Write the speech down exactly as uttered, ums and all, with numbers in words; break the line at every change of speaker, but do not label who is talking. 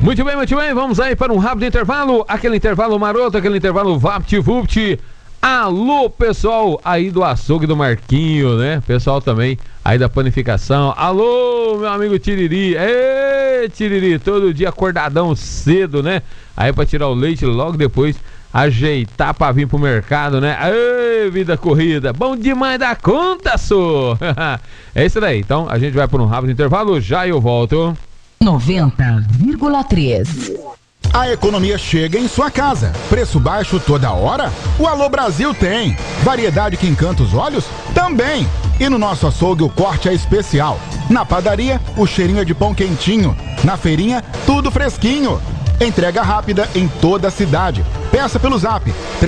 Muito bem, muito bem, vamos aí para um rápido intervalo, aquele intervalo maroto, aquele intervalo vapt-vupt. Alô, pessoal aí do açougue do Marquinho, né? Pessoal também aí da panificação. Alô, meu amigo Tiriri. Ê, Tiriri, todo dia acordadão cedo, né? Aí pra tirar o leite logo depois, ajeitar pra vir pro mercado, né? Ê, vida corrida. Bom demais da conta, sô. É isso daí. Então, a gente vai por um rápido intervalo, já eu volto.
noventa vírgula três.
A economia chega em sua casa. Preço baixo toda hora? O Alô Brasil tem. Variedade que encanta os olhos? Também. E no nosso açougue o corte é especial. Na padaria, o cheirinho é de pão quentinho. Na feirinha, tudo fresquinho. Entrega rápida em toda a cidade. Peça pelo Zap